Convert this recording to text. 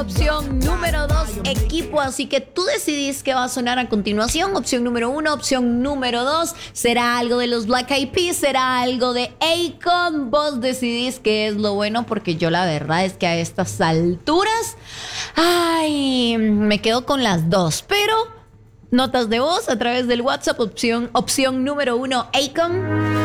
Opción número 2, equipo. Así que tú decidís qué va a sonar a continuación. Opción número 1, opción número 2. ¿Será algo de los Black Eyed Peas? ¿Será algo de Akon? Vos decidís qué es lo bueno, porque yo la verdad es que a estas alturas, ay, me quedo con las dos. Pero notas de voz a través del WhatsApp. Opción número 1, Akon.